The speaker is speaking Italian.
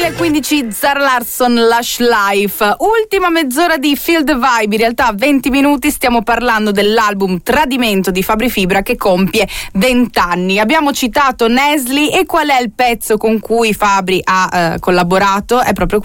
2015 Zara Larsson, Lush Life. Ultima mezz'ora di Feel the Vibe, in realtà 20 minuti. Stiamo parlando dell'album Tradimento di Fabri Fibra che compie 20 anni. Abbiamo citato Nesli, e qual è il pezzo con cui Fabri ha collaborato? È proprio